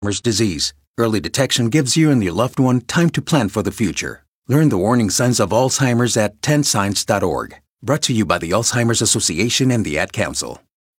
Alzheimer's disease. Early detection gives you and your loved one time to plan for the future. Learn the warning signs of Alzheimer's at 10signs.org. Brought to you by the Alzheimer's Association and the Ad Council.